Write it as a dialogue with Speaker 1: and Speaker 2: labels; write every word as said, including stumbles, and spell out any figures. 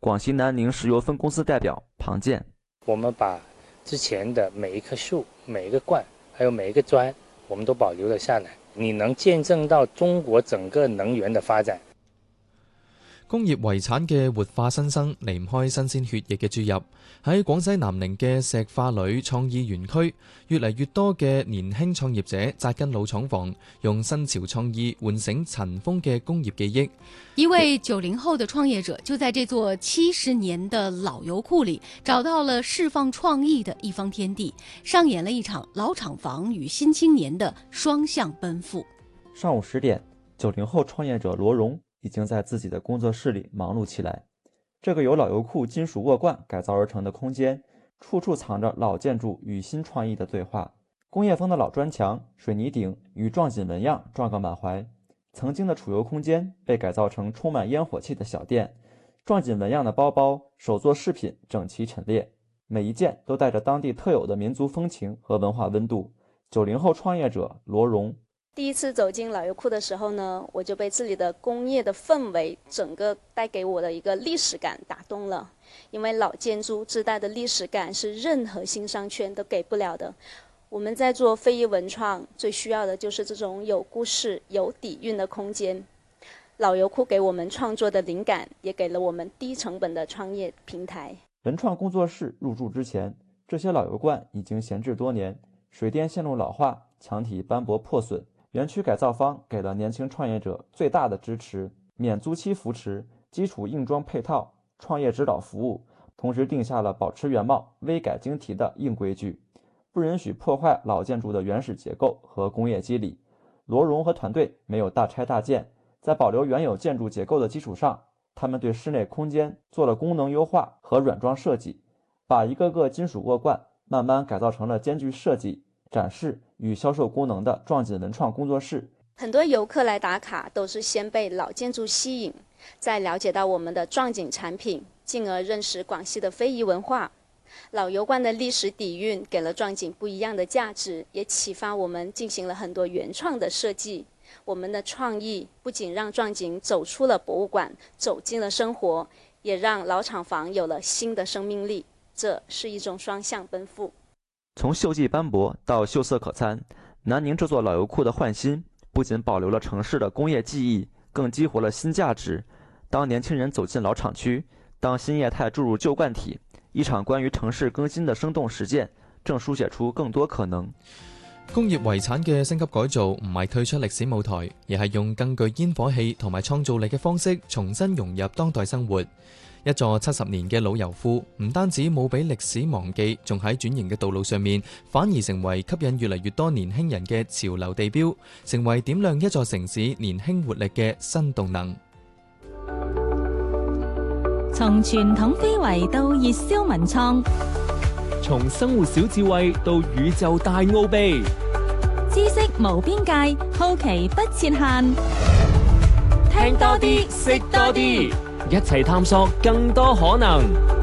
Speaker 1: 廣西南寧石油分公司代表龐健，
Speaker 2: 我們把之前的每一棵樹、每一個罐，還有每一個磚，我們都保留了下來。你能見證到中國整個能源的發展。
Speaker 3: 工業遺產嘅活化新生離唔開新鮮血液嘅注入。喺廣西南寧嘅石化鋁創意園區，越嚟越多嘅年輕創業者扎根老廠房，用新潮創意喚醒塵封嘅工業記憶。
Speaker 4: 一位九零後的創業者就在這座七十年的老油庫裏，找到了釋放創意的一方天地，上演了一場老廠房與新青年的雙向奔赴。
Speaker 1: 上午十點，九零後創業者羅榮已經在自己的工作室裏忙碌起來。這個由老油庫金屬沃罐改造而成的空間，處處藏着老建築與新創意的對話。工業風的老磚牆、水泥頂與撞錦紋樣撞個滿懷。曾經的儲油空間被改造成充滿煙火氣的小店，撞錦紋樣的包包、手作飾品整齊陳列，每一件都帶着當地特有的民族風情和文化溫度。九零後創業者羅榮。
Speaker 5: 第一次走進老油庫的時候呢，我就被這裡的工業的氛圍整個帶給我的一個歷史感打動了。因為老建築自帶的歷史感是任何新商圈都給不了的。我們在做非遺文創最需要的就是這種有故事、有底蘊的空間。老油庫給我們創作的靈感，也給了我們低成本的創業平台。
Speaker 1: 文創工作室入駐之前，這些老油罐已經閒置多年，水電線路老化，牆體斑駁破損。園區改造方給了年輕創業者最大的支持，免租期扶持、基礎硬裝配套、創業指導服務，同時定下了保持原貌、微改精提的硬規矩，不允許破壞老建築的原始結構和工業機理。羅榮和團隊沒有大拆大建，在保留原有建築結構的基礎上，他們對室內空間做了功能優化和軟裝設計，把一個個金屬沃罐慢慢改造成了兼具設計、展示與銷售功能的撞錦文創工作室。
Speaker 5: 很多遊客來打卡都是先被老建築吸引，再了解到我們的撞錦產品，進而認識廣西的非遺文化。老油罐的歷史底蘊給了撞錦不一樣的價值，也啟發我們進行了很多原創的設計。我們的創意不僅讓撞錦走出了博物館，走進了生活，也讓老廠房有了新的生命力。這是一種雙向奔赴。
Speaker 1: 從鏽跡斑駁到秀色可餐，南寧這座老油庫的煥新，不僅保留了城市的工業記憶，更激活了新價值。當年輕人走進老廠區，當新業態注入舊罐體，一場關於城市更新的生動實踐，正書寫出更多可能。
Speaker 3: 工業遺產嘅升級改造唔係退出歷史舞台，而係用更具煙火氣同埋創造力嘅方式重新融入當代生活。一座七十年嘅老油庫，唔單止冇俾歷史忘記，仲喺轉型嘅道路上面，反而成為吸引越嚟越多年輕人嘅潮流地標，成為點亮一座城市年輕活力嘅新動能。
Speaker 6: 從傳統非遺到熱銷文創，
Speaker 7: 從生活小智慧到宇宙大奧秘，
Speaker 6: 知識無邊界，好奇不設限。
Speaker 7: 聽多啲，識多啲，一齊探索更多可能。